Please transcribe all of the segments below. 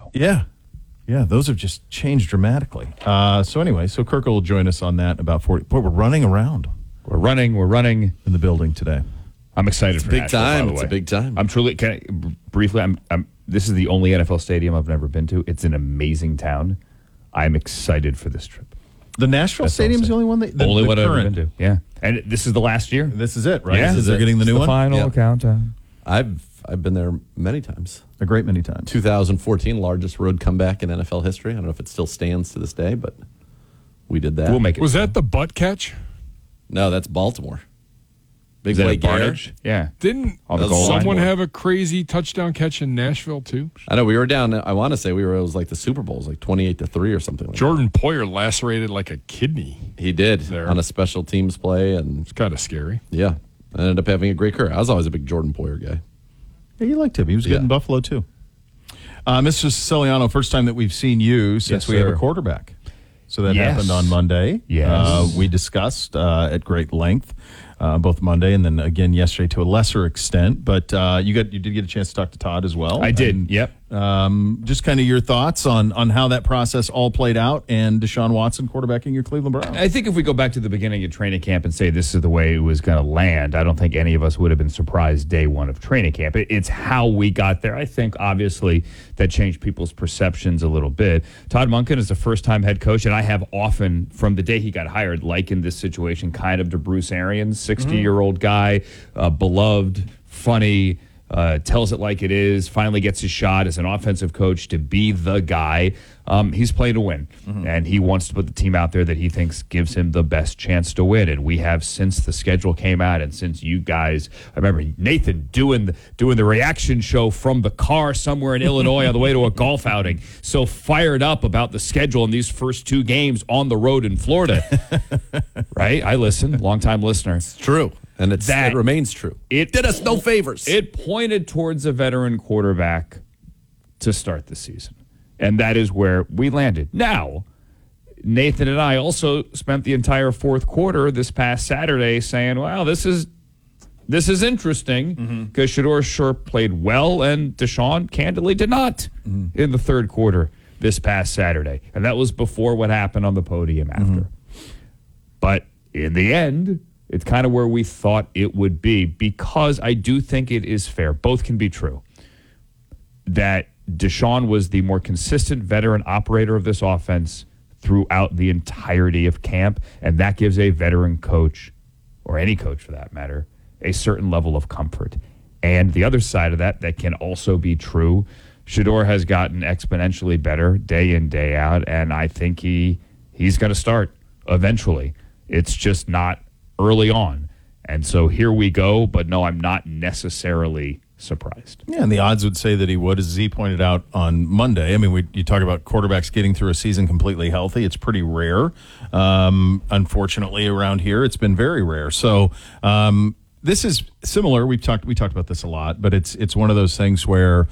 Yeah. Yeah, those have just changed dramatically. So Kirk will join us on that in about 40. Boy, we're running around. We're running In the building today. I'm excited for Big Nashville, time. by the It's way. a big time. I'm truly, briefly, this is the only NFL stadium I've never been to. It's an amazing town. I'm excited for this trip. The Nashville Stadium's the only one that... Only one I've ever current. been to, yeah. And this is the last year. This is it, right? Yeah. They're getting the new one? Final Yeah. countdown. I've been there many times. A great many times. 2014, largest road comeback in NFL history. I don't know if it still stands to this day, but we did that. We'll make it. Was that the butt catch? No, that's Baltimore. Big Is that Blake a Garrett. Barnage? Yeah. Didn't On the goal line. someone have a crazy touchdown catch in Nashville too? I know we were down. I want to say it was like the Super Bowl, it was like 28-3 or something like Jordan Poyer lacerated like a kidney. that. He did There. on a special teams play, and It's kind of scary. yeah, I ended up having a great career. I was always a big Jordan Poyer guy. Yeah, you liked him. He was good Yeah. in Buffalo, too. Mr. Siciliano, first time that we've seen you since Yes, we have sir. a quarterback. So that Yes. happened on Monday. Yes. We discussed at great length both Monday and then again yesterday to a lesser extent. But you did get a chance to talk to Todd as well. I did, And, yep. Just kind of your thoughts on how that process all played out and Deshaun Watson quarterbacking your Cleveland Browns. I think if we go back to the beginning of training camp and say this is the way it was going to land, I don't think any of us would have been surprised day one of training camp. It's how we got there. I think, obviously, that changed people's perceptions a little bit. Todd Monken is a first-time head coach, and I have often, from the day he got hired, likened this situation kind of to Bruce Arians, 60-year-old guy, beloved, funny, tells it like it is, finally gets his shot as an offensive coach to be the guy. He's playing to win, and he wants to put the team out there that he thinks gives him the best chance to win. And we have, since the schedule came out and since you guys, I remember Nathan doing the reaction show from the car somewhere in Illinois on the way to a golf outing, so fired up about the schedule in these first two games on the road in Florida. Right? I listen, longtime listener. It's true, and it remains true. It did us no favors. It pointed towards a veteran quarterback to start the season. And that is where we landed. Now, Nathan and I also spent the entire fourth quarter this past Saturday saying, well, this is interesting because Shedeur sure played well and Deshaun candidly did not in the third quarter this past Saturday. And that was before what happened on the podium after. But in the end, it's kind of where we thought it would be, because I do think it is fair. Both can be true. That Deshaun was the more consistent veteran operator of this offense throughout the entirety of camp, and that gives a veteran coach, or any coach for that matter, a certain level of comfort. And the other side of that can also be true. Shedeur has gotten exponentially better day in, day out, and I think he's going to start eventually. It's just not early on. And so here we go, but no, I'm not necessarily surprised. Yeah, and the odds would say that he would, as Z pointed out on Monday. I mean, you talk about quarterbacks getting through a season completely healthy. It's pretty rare. Unfortunately, around here, it's been very rare. So this is similar. We talked about this a lot, but it's one of those things where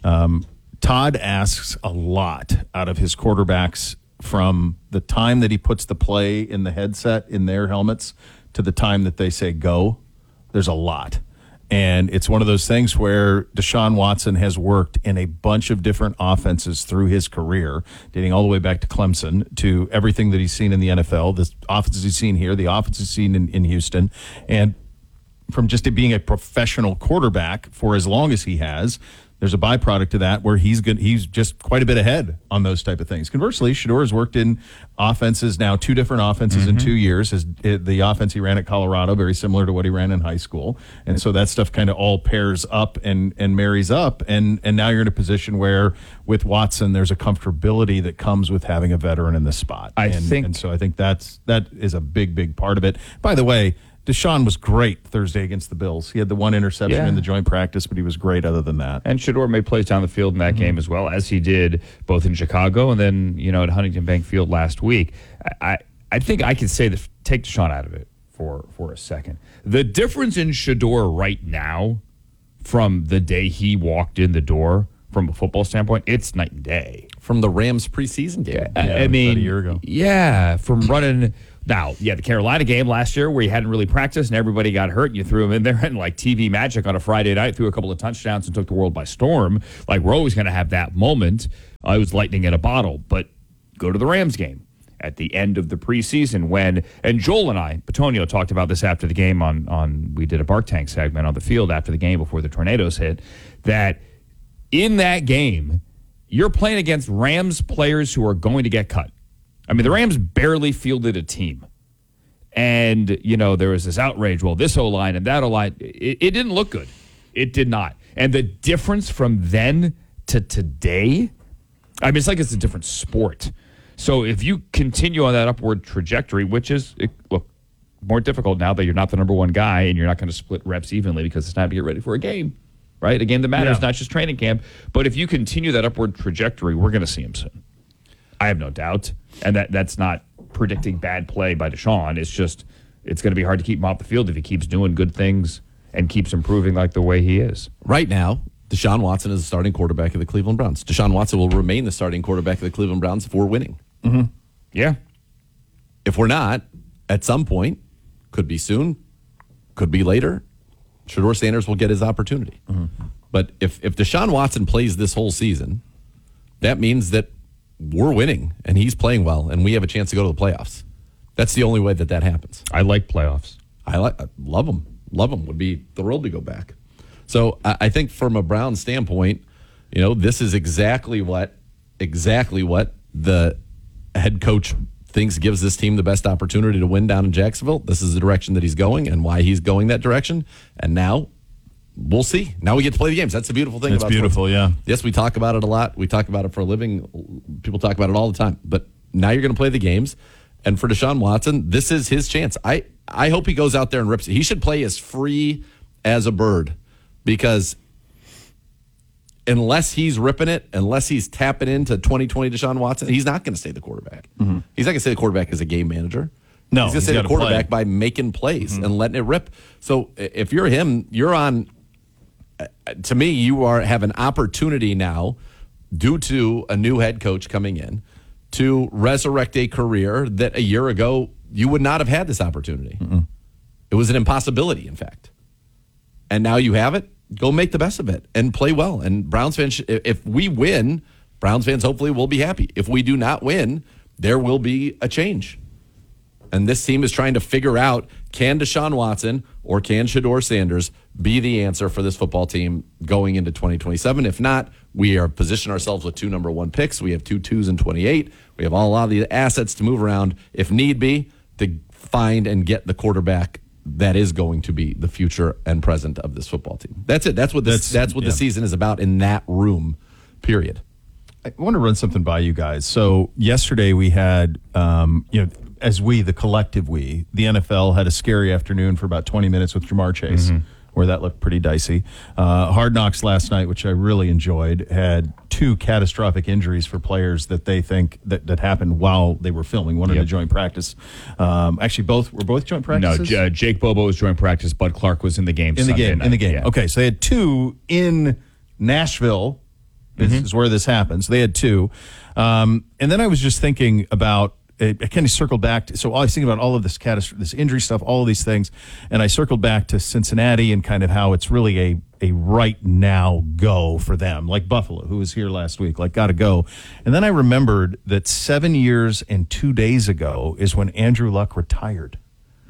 Todd asks a lot out of his quarterbacks from the time that he puts the play in the headset in their helmets to the time that they say go. There's a lot. And it's one of those things where Deshaun Watson has worked in a bunch of different offenses through his career, dating all the way back to Clemson, to everything that he's seen in the NFL, the offenses he's seen here, the offenses he's seen in Houston. And from just it being a professional quarterback for as long as he has, there's a byproduct to that where he's just quite a bit ahead on those type of things. Conversely, Shedeur has worked in offenses now, two different offenses in 2 years. The offense he ran at Colorado, very similar to what he ran in high school. And so that stuff kind of all pairs up and marries up. And now you're in a position where with Watson, there's a comfortability that comes with having a veteran in this spot. And so I think that is a big, big part of it. By the way, Deshaun was great Thursday against the Bills. He had the one interception in the joint practice, but he was great other than that. And Shedeur made plays down the field in that game as well, as he did both in Chicago and then, at Huntington Bank Field last week. I think I could say take Deshaun out of it for a second. The difference in Shedeur right now from the day he walked in the door from a football standpoint, it's night and day. From the Rams preseason game. I mean, about a year ago. Yeah, from running Now, yeah, the Carolina game last year where you hadn't really practiced and everybody got hurt, and you threw him in there and like TV magic on a Friday night, threw a couple of touchdowns and took the world by storm. Like, we're always going to have that moment. It was lightning in a bottle. But go to the Rams game at the end of the preseason when, and Joel and I, Petonio, talked about this after the game on we did a Bark Tank segment on the field after the game before the tornadoes hit, that in that game, you're playing against Rams players who are going to get cut. I mean, the Rams barely fielded a team. And, you know, there was this outrage. Well, this O-line and that O-line, it didn't look good. It did not. And the difference from then to today, I mean, it's like it's a different sport. So if you continue on that upward trajectory, which is, look, more difficult now that you're not the number one guy and you're not going to split reps evenly because it's time to get ready for a game, right? A game that matters, not just training camp. But if you continue that upward trajectory, we're going to see him soon. I have no doubt. And that's not predicting bad play by Deshaun. It's just, it's going to be hard to keep him off the field if he keeps doing good things and keeps improving like the way he is. Right now, Deshaun Watson is the starting quarterback of the Cleveland Browns. Deshaun Watson will remain the starting quarterback of the Cleveland Browns if we're winning. Mm-hmm. Yeah. If we're not, at some point, could be soon, could be later, Shedeur Sanders will get his opportunity. Mm-hmm. But if Deshaun Watson plays this whole season, that means that we're winning and he's playing well and we have a chance to go to the playoffs. That's the only way that happens. I like playoffs. I love them. Love them. Would be thrilled to go back. So I think from a Browns standpoint, you know, this is exactly what the head coach thinks gives this team the best opportunity to win down in Jacksonville. This is the direction that he's going and why he's going that direction. And now we'll see. Now we get to play the games. That's the beautiful thing about sports. It's beautiful, yeah. Yes, we talk about it a lot. We talk about it for a living. People talk about it all the time. But now you're going to play the games. And for Deshaun Watson, this is his chance. I hope he goes out there and rips it. He should play as free as a bird because unless he's ripping it, unless he's tapping into 2020 Deshaun Watson, he's not going to stay the quarterback. Mm-hmm. He's not going to stay the quarterback as a game manager. No, he's going to stay the quarterback by making plays and letting it rip. So if you're him, you're on. To me, you have an opportunity now, due to a new head coach coming in, to resurrect a career that a year ago you would not have had this opportunity. Mm-mm. It was an impossibility, in fact. And now you have it. Go make the best of it and play well. And Browns fans, if we win, Browns fans hopefully will be happy. If we do not win, there will be a change. And this team is trying to figure out, can Deshaun Watson or can Shedeur Sanders be the answer for this football team going into 2027? If not, we are positioning ourselves with 2 number 1 picks. We have 2 2s and 28. We have a lot of the assets to move around, if need be, to find and get the quarterback that is going to be the future and present of this football team. That's it. That's what the season is about in that room, period. I want to run something by you guys. So yesterday we had, as the collective the NFL had a scary afternoon for about 20 minutes with Jamar Chase, where that looked pretty dicey. Hard Knocks last night, which I really enjoyed, had 2 catastrophic injuries for players that they think that happened while they were filming. One in a joint practice. Actually, were both joint practices? No, Jake Bobo was joint practice. Bud Clark was in the game. In the game. Yeah. Okay, so they had 2 in Nashville. Is where this happens. They had 2. And then I was just thinking about, I kind of circled back. So I was thinking about all of this this injury stuff, all of these things. And I circled back to Cincinnati and kind of how it's really a right now go for them. Like Buffalo, who was here last week, got to go. And then I remembered that 7 years and 2 days ago is when Andrew Luck retired.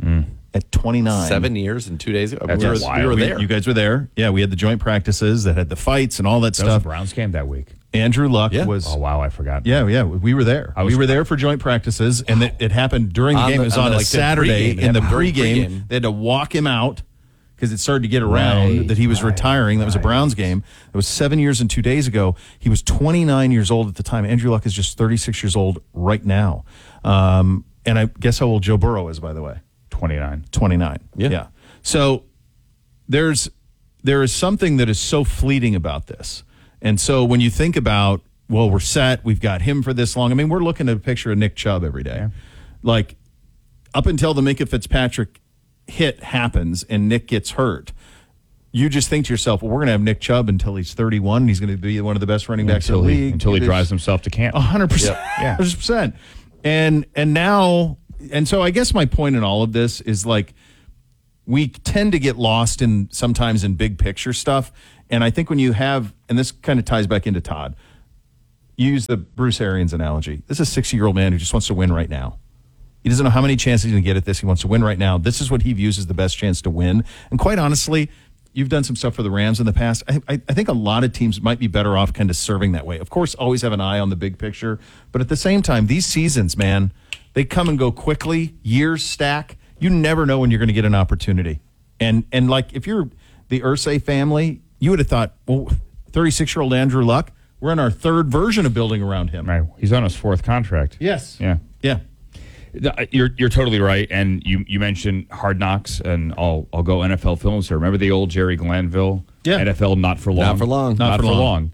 At 29. 7 years and 2 days ago. We were there. You guys were there. Yeah, we had the joint practices that had the fights and all that stuff. Was the Browns game that week. Andrew Luck was. Oh, wow, I forgot. Yeah, we were there. We were there for joint practices, and it happened during the game. It was on a Saturday in the pregame. They had to walk him out because it started to get around that he was retiring. That was a Browns game. It was 7 years and 2 days ago. He was 29 years old at the time. Andrew Luck is just 36 years old right now. And I guess how old Joe Burrow is, by the way. 29. Yeah. So there is something that is so fleeting about this. And so when you think about, well, we're set, we've got him for this long. I mean, we're looking at a picture of Nick Chubb every day. Yeah. Up until the Minkah Fitzpatrick hit happens and Nick gets hurt, you just think to yourself, well, we're going to have Nick Chubb until he's 31 and he's going to be one of the best running backs in the league. Until he drives himself to camp. 100%. Yeah. 100%. And now And so I guess my point in all of this is like we tend to get lost in sometimes in big picture stuff. And I think when you have, and this kind of ties back into Todd, you use the Bruce Arians analogy. This is a 60-year-old man who just wants to win right now. He doesn't know how many chances he's going to get at this. He wants to win right now. This is what he views as the best chance to win. And quite honestly, you've done some stuff for the Rams in the past. I think a lot of teams might be better off kind of serving that way. Of course, always have an eye on the big picture. But at the same time, these seasons, man, they come and go quickly. Years stack. You never know when you're going to get an opportunity. And like if you're the Irsay family, you would have thought, well, 36-year-old Andrew Luck, we're in our third version of building around him. Right. He's on his fourth contract. Yes. Yeah. Yeah. You're totally right, and you mentioned Hard Knocks, and I'll go NFL films here. Remember the old Jerry Glanville? Yeah. NFL not for long. Not for long. Not for long.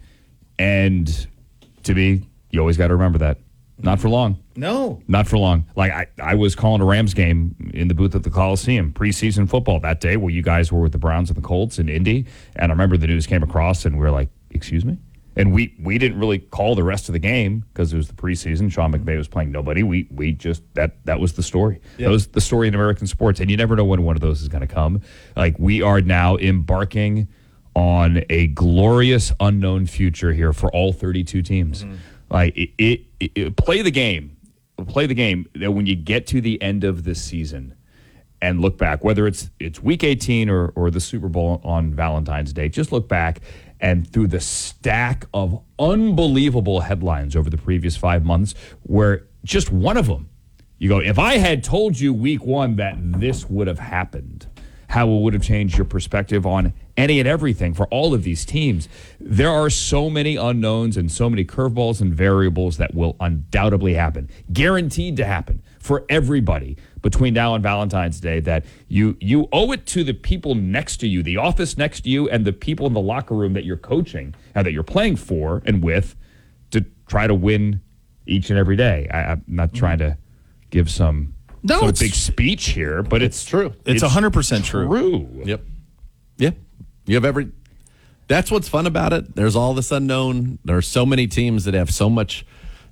And to me, you always got to remember that. Not for long. No. Not for long. Like I was calling a Rams game in the booth at the Coliseum, preseason football that day, where you guys were with the Browns and the Colts in Indy, and I remember the news came across, and we were like, "Excuse me." And we didn't really call the rest of the game because it was the preseason. Sean McVay was playing nobody. We just that was the story. Yeah. That was the story in American sports, and you never know when one of those is going to come. Like we are now embarking on a glorious unknown future here for all 32 teams. Mm-hmm. Like play the game. Play the game that when you get to the end of this season and look back, whether it's week 18 or the Super Bowl on Valentine's Day, just look back. And through the stack of unbelievable headlines over the previous 5 months, where just one of them, you go, if I had told you week one that this would have happened, how it would have changed your perspective on any and everything for all of these teams. There are so many unknowns and so many curveballs and variables that will undoubtedly happen, guaranteed to happen for everybody between now and Valentine's Day, that you owe it to the people next to you, the office next to you, and the people in the locker room that you're coaching and that you're playing for and with to try to win each and every day. I'm not trying to give some big speech here, but it's true. It's 100% true. Yep. Yeah. You have that's what's fun about it. There's all this unknown. There are so many teams that have so much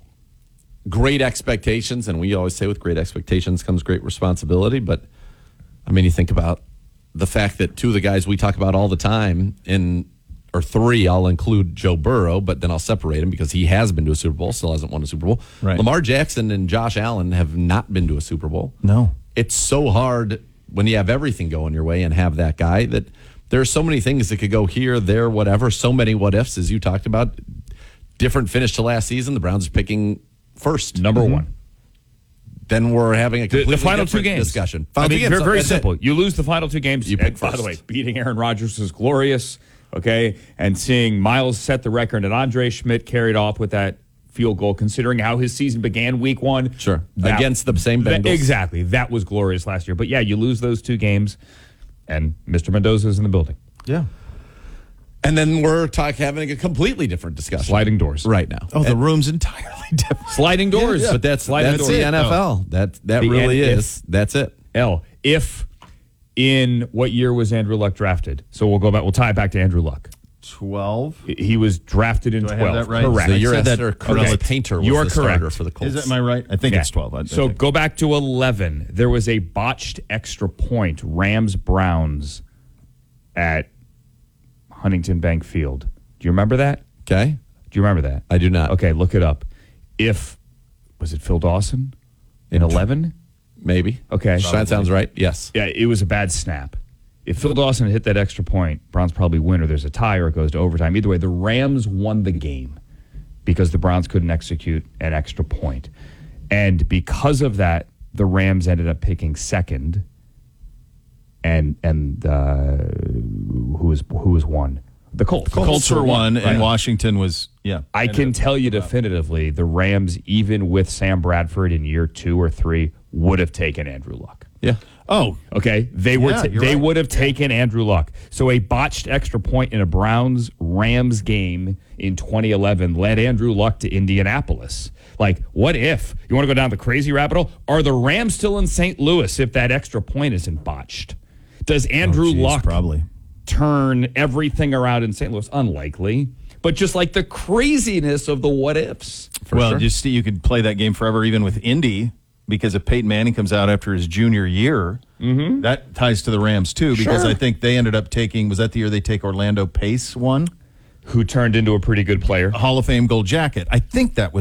great expectations, and we always say with great expectations comes great responsibility. But I mean, you think about the fact that two of the guys we talk about all the time, or three, I'll include Joe Burrow, but then I'll separate him because he has been to a Super Bowl, still hasn't won a Super Bowl. Right. Lamar Jackson and Josh Allen have not been to a Super Bowl. No. It's so hard when you have everything going your way and have that guy that there are so many things that could go here, there, whatever. So many what ifs, as you talked about. Different finish to last season. The Browns are picking first. Number one. Then we're having a completely the final two different games discussion. I mean, Final two games, very that's simple. it. You lose the final two games. You pick and by the first. way, beating Aaron Rodgers was glorious. Okay, and seeing Miles set the record and Andre Schmidt carried off with that field goal, considering how his season began week one. Sure. Against the same Bengals. Exactly. That was glorious last year. But yeah, you lose those two games, and Mr. Mendoza's in the building. Yeah. And then we're having a completely different discussion. Sliding doors. Right now. Oh, the room's entirely different. Sliding doors. But that's the doors. NFL. That really is. That's it. If in what year was Andrew Luck drafted? So we'll tie it back to Andrew Luck. 12. He was drafted in Do I 12. have that right? Correct. So you're said that after Chris early. Painter was You are the starter correct. for the Colts. Am I right? I think Yeah. it's 12. So go back to 11. There was a botched extra point, Rams-Browns at Huntington Bank Field. Do you remember that? Okay. Do you remember that? I do not. Okay, look it up. Was it Phil Dawson in 11? Maybe. Okay. That sounds right. Yes. Yeah, it was a bad snap. If Phil Dawson hit that extra point, Browns probably win, or there's a tie, or it goes to overtime. Either way, the Rams won the game because the Browns couldn't execute an extra point. And because of that, the Rams ended up picking second. And who was one? The Colts. The Colts were one, Right. and Washington was, yeah. I can tell you definitively, the Rams, even with Sam Bradford in year 2 or 3, would have taken Andrew Luck. Yeah. Oh, Okay, they you're right. would have taken Andrew Luck. So a botched extra point in a Browns-Rams game in 2011 led Andrew Luck to Indianapolis. Like, what if? You want to go down the crazy rabbit hole? Are the Rams still in St. Louis if that extra point isn't botched? Does Andrew Luck probably turn everything around in St. Louis? Unlikely. But just like the craziness of the what ifs. you could play that game forever, even with Indy. because if Peyton Manning comes out after his junior year, that ties to the Rams too, because Sure. I think they ended up taking, was that the year they take Orlando Pace one? Who turned into a pretty good player. Hall of Fame gold jacket. I think that was